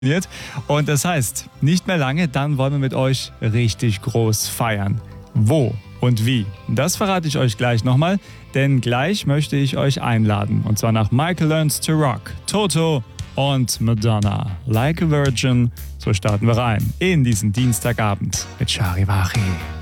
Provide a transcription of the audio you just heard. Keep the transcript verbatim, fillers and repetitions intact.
Und das heißt, nicht mehr lange, dann wollen wir mit euch richtig groß feiern. Wo und wie? Das verrate ich euch gleich nochmal, denn gleich möchte ich euch einladen. Und zwar nach Michael Learns to Rock, Toto und Madonna. Like a Virgin. So starten wir rein in diesen Dienstagabend mit Charivari.